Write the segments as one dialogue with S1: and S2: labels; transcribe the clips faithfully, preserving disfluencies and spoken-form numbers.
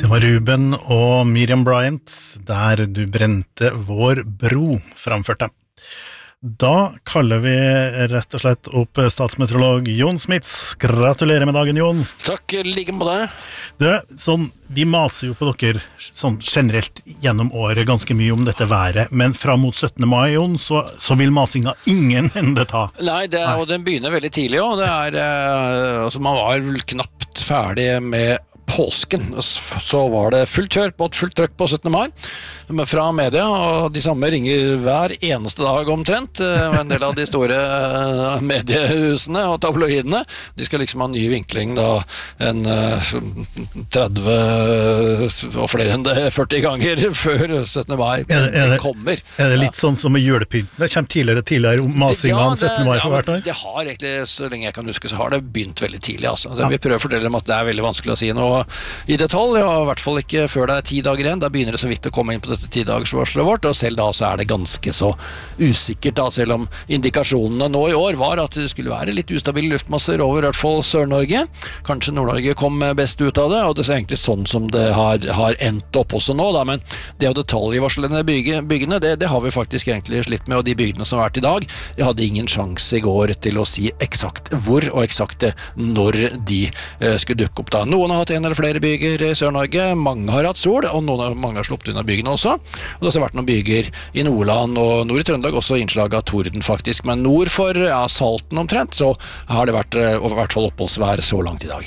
S1: Det var Ruben og Miriam Bryant, der du brente vår bro, framførte. Da kaller vi rett og slett opp statsmeteorolog Jon Smits. Gratulerer med dagen, Jon.
S2: Takk, like med deg.
S1: Du, sånn, vi maser jo på dere sånn generelt gjennom året ganske mye om dette været, men fram mot syttende mai, Jon, så, så vil masinga ingen ende ta.
S2: Nei, det er, og den begynner veldig tidlig, og det er, eh, altså man var vel knapt ferdig med påsken, så var det fullt kjør på et fullt trøkk på syttende mai fra media, og de samme ringer hver eneste dag omtrent, en del av de store mediehusene og tabloidene. De skal liksom ha ny vinkling da en tretti og flere enn det førti ganger før syttende mai
S1: er det, er det,
S2: kommer.
S1: Er det litt ja. Sånn som med julepynten? Det kommer tidligere og tidligere om masing av syttende mai for hvert år?
S2: Ja, det har egentlig, så lenge jeg kan huske, så har det begynt veldig tidlig. Altså. Det, ja. Vi prøver å fortelle dem at det er veldig vanskelig å si noe i detalj, ja, i hvert fall ikke før det er ti dager igjen. Da begynner det så vidt å komme inn på dette tidagersvarselet vårt, og selv da så er det ganske så usikkert da, selv om indikasjonene nå i år var at det skulle være litt ustabile luftmasser over i hvert fall Sør-Norge. Kanskje Nord-Norge kom best ut av det, og det er egentlig sånn som det har, har endt opp også nå, da, men det å detaljvarsle denne byggene, det, det har vi faktisk egentlig slitt med, og de byggene som har vært i dag, de hadde ingen sjanse i går til å si eksakt hvor og eksakt når de eh, skulle dukke opp da. Noen har hatt en eller flere byger i Sør-Norge, mange har hatt sol, og noen har, mange har sluppet unna byggene også. Og det har også vært noen byger i Nordland og nord i Trøndelag, også innslag av torden faktisk. Men nord for ja, Salten omtrent, så har det vært i hvert fall oppholdsvær så langt i dag.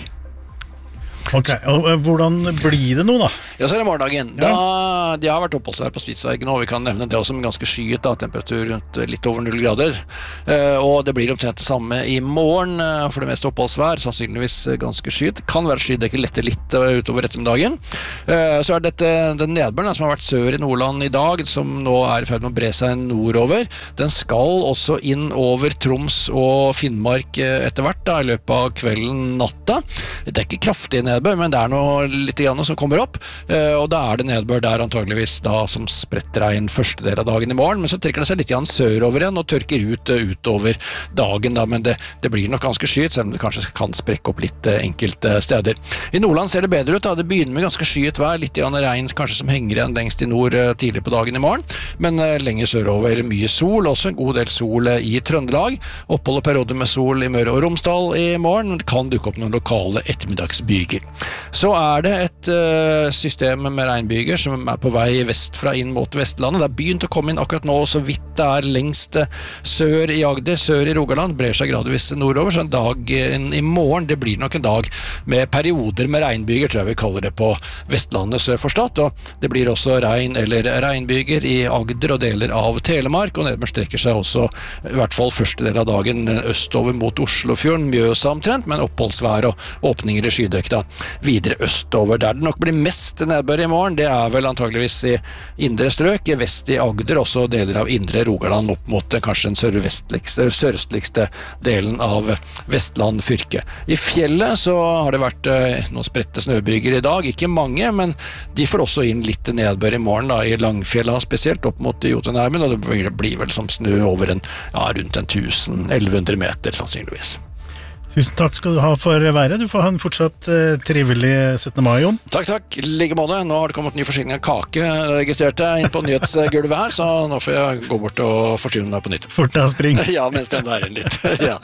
S1: Ok, og hvordan blir det nå da?
S2: Ja, så er det morgendagen. Da, ja. De har vært oppholdsvær på Spitsbergen, og vi kan nevne det også med ganske skyet da, temperatur rundt litt over null grader. Uh, og det blir omtrent det samme i morgen, uh, for det meste oppholdsvær, sannsynligvis ganske skyet. Kan være skydekket lette litt uh, utover ettermiddagen. Uh, så er dette den nedbøren som har vært sør i Nordland i dag, som nå er i ferd med å bre seg nordover. Den skal også inn over Troms og Finnmark uh, etter hvert da, i løpet av kvelden natta. Det er ikke kraftig nedbør, men det er noe litt grann som kommer opp, og da er det nedbør der antageligvis da som spretter regn første del av dagen i morgen, men så trekker det seg litt grann sørover igjen og tørker ut utover dagen da, men det, det blir nok ganske skyet, selv om det kanskje kan sprekke opp litt enkelte steder. I Nordland ser det bedre ut da, det begynner med ganske skyet vær, litt grann regn kanskje som henger igjen lengst i nord tidlig på dagen i morgen, men lenger sørover mye sol, også en god del sol i Trøndelag, opphold og perioder med sol i Møre og Romsdal i morgen, men det kan dukke opp noen lokale ettermiddagsbyger. Så er det et uh, system med regnbyger som er på vei vestfra inn mot Vestlandet. Det har begynt å komme inn akkurat nå, så vidt det er lengst sør i Agder, sør i Rogaland, brer seg gradvis nordover, så en dag en, i morgen, det blir nok en dag med perioder med regnbyger, tror jeg vi kaller det på Vestlandet sør forstått, og det blir også regn eller regnbyger i Agder og deler av Telemark, og nedbør strekker seg også i hvert fall første del av dagen østover mot Oslofjorden, Mjøsa omtrent, men oppholdsvær og åpninger i skydekk da videre østover. Der det nok blir mest nedbør i morgen, det er vel antageligvis i indre strøk, i vest i Agder, også deler av indre Rogaland opp mot kanskje den sørvestligste, sørøstligste delen av Vestland fylke. I fjellet så har det vært eh, noen spredte snøbyger i dag, ikke mange, men de får også inn litt nedbør i morgen da, i Langfjella spesielt, opp mot Jotunheimen, og det blir, blir vel som snø over en, ja, rundt en tusen, elleve hundre meter sannsynligvis.
S1: Tusen takk skal du ha for været. Du får ha en fortsatt eh, trivelig syttende mai, Jon.
S2: Takk, takk. Like måte. Nå har det kommet ny forsikring av kake, registrerte jeg inn på nyhetsgulvet her, så nå får jeg gå bort og forsyne meg på nytt.
S1: Fort deg spring.
S2: Ja, mens den der er litt. Ja.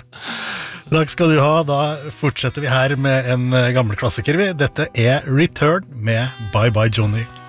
S1: Takk skal du ha. Da fortsetter vi her med en gammel klassiker. Dette er Return med Bye Bye Johnny.